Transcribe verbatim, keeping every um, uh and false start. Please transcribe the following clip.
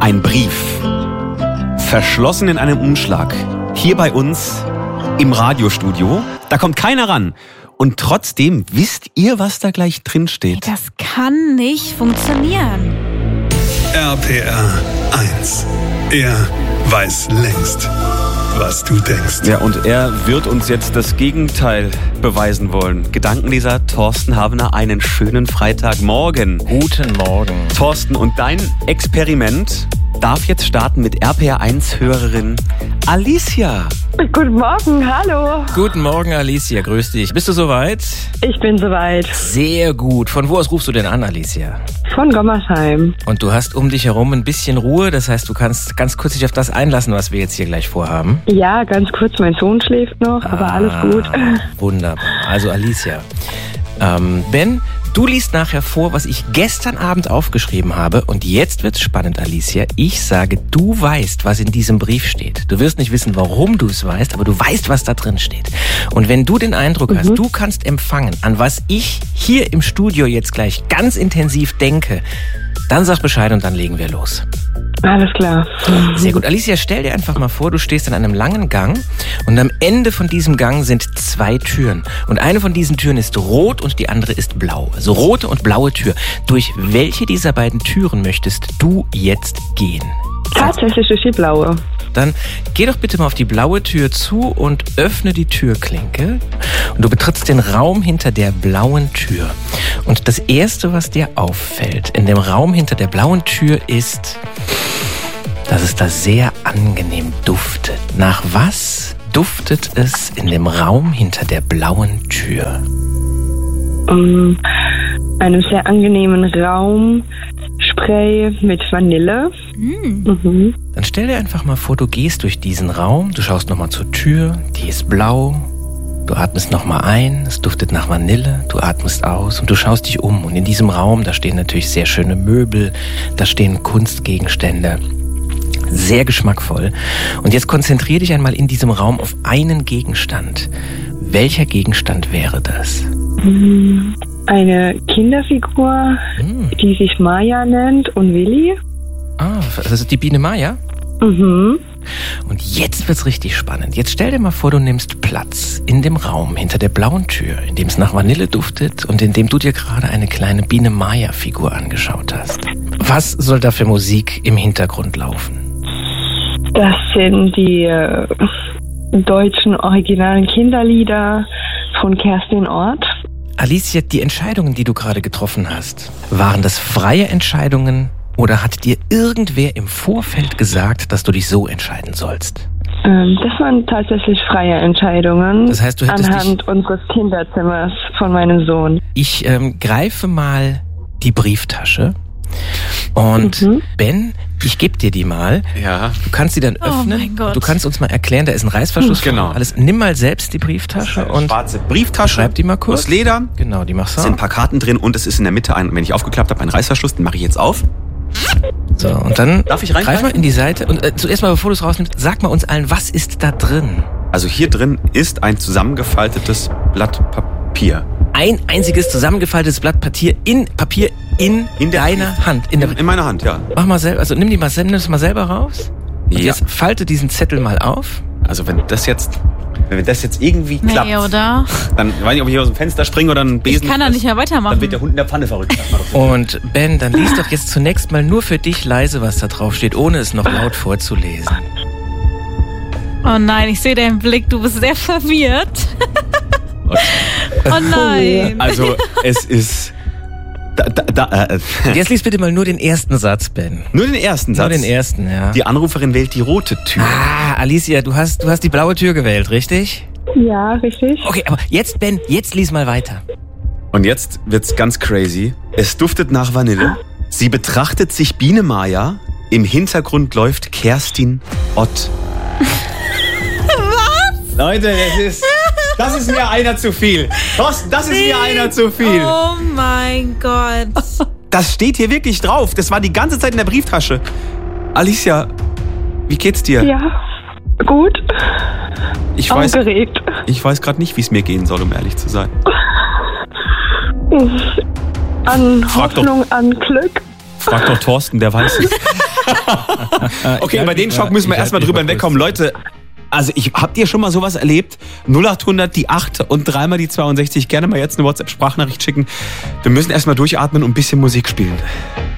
Ein Brief. Verschlossen in einem Umschlag. Hier bei uns im Radiostudio. Da kommt keiner ran. Und trotzdem wisst ihr, was da gleich drin steht. Das kann nicht funktionieren. R P R eins. Er weiß längst, was du denkst. Ja, und er wird uns jetzt das Gegenteil beweisen wollen. Gedankenleser Thorsten Havener, einen schönen Freitagmorgen. Guten Morgen. Thorsten, und dein Experiment darf jetzt starten mit R P R eins Hörerin Alicia. Guten Morgen, hallo. Guten Morgen, Alicia, grüß dich. Bist du soweit? Ich bin soweit. Sehr gut. Von wo aus rufst du denn an, Alicia? Von Gommersheim. Und du hast um dich herum ein bisschen Ruhe, das heißt, du kannst ganz kurz dich auf das einlassen, was wir jetzt hier gleich vorhaben. Ja, ganz kurz, mein Sohn schläft noch, ah, aber alles gut. Wunderbar. Also Alicia, ähm, Ben, du liest nachher vor, was ich gestern Abend aufgeschrieben habe. Und jetzt wird's spannend, Alicia. Ich sage, du weißt, was in diesem Brief steht. Du wirst nicht wissen, warum du es weißt, aber du weißt, was da drin steht. Und wenn du den Eindruck mhm. hast, du kannst empfangen, an was ich hier im Studio jetzt gleich ganz intensiv denke, dann sag Bescheid und dann legen wir los. Alles klar. Sehr gut. Alicia, stell dir einfach mal vor, du stehst an einem langen Gang und am Ende von diesem Gang sind zwei Türen. Und eine von diesen Türen ist rot und die andere ist blau. Also rote und blaue Tür. Durch welche dieser beiden Türen möchtest du jetzt gehen? Tatsächlich durch die blaue. Dann geh doch bitte mal auf die blaue Tür zu und öffne die Türklinke. Und du betrittst den Raum hinter der blauen Tür. Und das Erste, was dir auffällt in dem Raum hinter der blauen Tür ist, dass es da sehr angenehm duftet. Nach was duftet es in dem Raum hinter der blauen Tür? Um einem sehr angenehmen Raumspray mit Vanille. Mm. Mhm. Dann stell dir einfach mal vor, du gehst durch diesen Raum, du schaust nochmal zur Tür, die ist blau, du atmest nochmal ein, es duftet nach Vanille, du atmest aus und du schaust dich um. Und in diesem Raum, da stehen natürlich sehr schöne Möbel, da stehen Kunstgegenstände. Sehr geschmackvoll. Und jetzt konzentriere dich einmal in diesem Raum auf einen Gegenstand. Welcher Gegenstand wäre das? Eine Kinderfigur, Hm. die sich Maya nennt und Willi. Ah, das ist die Biene Maya? Mhm. Und jetzt wird's richtig spannend. Jetzt stell dir mal vor, du nimmst Platz in dem Raum hinter der blauen Tür, in dem es nach Vanille duftet und in dem du dir gerade eine kleine Biene Maya-Figur angeschaut hast. Was soll da für Musik im Hintergrund laufen? Das sind die äh, deutschen originalen Kinderlieder von Kerstin Ort. Alicia, die Entscheidungen, die du gerade getroffen hast, waren das freie Entscheidungen oder hat dir irgendwer im Vorfeld gesagt, dass du dich so entscheiden sollst? Ähm, das waren tatsächlich freie Entscheidungen. Das heißt, du hättest anhand dich... unseres Kinderzimmers von meinem Sohn. Ich ähm, greife mal die Brieftasche und Mhm. Ben, ich gebe dir die mal. Ja. Du kannst sie dann Oh öffnen. mein Gott. Du kannst uns mal erklären, da ist ein Reißverschluss. Genau. Alles. Nimm mal selbst die Brieftasche und schwarze Brieftasche. schreib die mal kurz. Aus Leder. Genau, die machst du. Es sind ein paar Karten drin und es ist in der Mitte, ein, wenn ich aufgeklappt habe, ein Reißverschluss. Den mache ich jetzt auf. So, und dann Darf ich greif reingreifen? mal in die Seite. Und äh, zuerst mal, bevor du es rausnimmst, sag mal uns allen, was ist da drin? Also hier drin ist ein zusammengefaltetes Blatt Papier. Ein einziges zusammengefaltetes Blatt Papier in Papier in, In der- deiner Hand. In der, In meiner Hand, ja. mach mal selber, also nimm die mal, nimm das mal selber raus. Und Ja. jetzt falte diesen Zettel mal auf. Also wenn das jetzt, wenn das jetzt irgendwie klappt, Nee, oder? dann weiß ich nicht, ob ich hier aus dem Fenster springe oder einen Besen. Ich kann da nicht mehr weitermachen. Dann wird der Hund in der Pfanne verrückt. Sag mal doch. Und Ben, dann lies doch jetzt zunächst mal nur für dich leise, was da drauf steht, ohne es noch laut vorzulesen. Oh nein, ich sehe deinen Blick, du bist sehr verwirrt. Oh nein. Also es ist da, da, da, äh, Und jetzt lies bitte mal nur den ersten Satz, Ben. nur den ersten Nur Satz. den ersten, ja. Die Anruferin wählt die rote Tür. Ah, Alicia, du hast, du hast die blaue Tür gewählt, richtig? Ja, richtig. Okay, aber jetzt, Ben, jetzt lies mal weiter. Und jetzt wird's ganz crazy. Es duftet nach Vanille. Sie betrachtet sich Biene Maya. Im Hintergrund läuft Kerstin Ott. Was? Leute, das ist, das ist mir einer zu viel. Thorsten, das ist mir einer zu viel. Oh mein Gott. Das steht hier wirklich drauf. Das war die ganze Zeit in der Brieftasche. Alicia, wie geht's dir? Ja, gut. Ich weiß, Aufgeregt. ich weiß gerade nicht, wie es mir gehen soll, um ehrlich zu sein. An Frag doch. Hoffnung, an Glück. Frag doch Thorsten, der weiß es. Okay, Ich über halt den mich Schock mal- müssen wir ich halt erstmal mich drüber mal hinwegkommen. kurz. Leute, also ich, habt ihr schon mal sowas erlebt? null acht hundert, die acht und dreimal die zweiundsechzig. Gerne mal jetzt eine WhatsApp-Sprachnachricht schicken. Wir müssen erstmal durchatmen und ein bisschen Musik spielen.